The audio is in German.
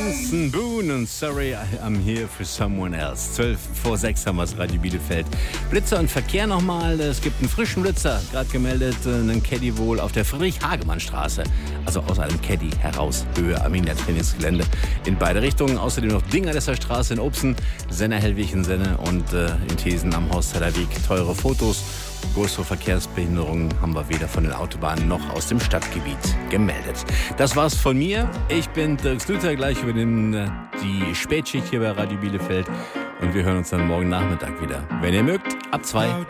Benson Boone und Sorry, I'm here for someone else. 5:12 haben wir es, Radio Bielefeld. Blitzer und Verkehr nochmal. Es gibt einen frischen Blitzer, gerade gemeldet, einen Caddy wohl auf der Friedrich-Hagemann-Straße. Also aus einem Caddy heraus, Höhe Arminia-Trainingsgelände in beide Richtungen. Außerdem noch Dingerlesser Straße in Obsen, Senner Hellwig in Senne und in Thesen am Horsthaler Weg. Teure Fotos. Größere Verkehrsbehinderungen haben wir weder von den Autobahnen noch aus dem Stadtgebiet gemeldet. Das war's von mir. Ich bin Dirk Slüter, gleich übernehmen die Spätschicht hier bei Radio Bielefeld. Und wir hören uns dann morgen Nachmittag wieder. Wenn ihr mögt, ab 2.